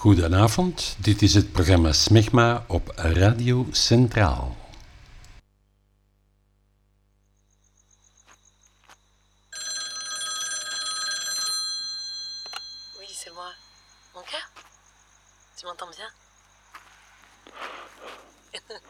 Goedenavond, dit is het programma Smegma op Radio Centraal. Oui, c'est moi. Mon cœur? Tu m'entends bien?